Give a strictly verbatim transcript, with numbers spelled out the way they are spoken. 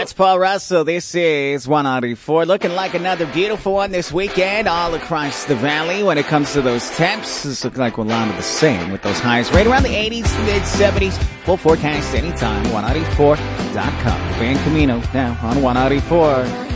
That's Paul Russell. This is one ninety-four. Looking like another beautiful one this weekend all across the valley. When it comes to those temps, this looks like a lot of the same with those highs right around the eighties to mid seventies. Full forecast anytime, one ninety-four dot com. Van Camino now on one ninety-four.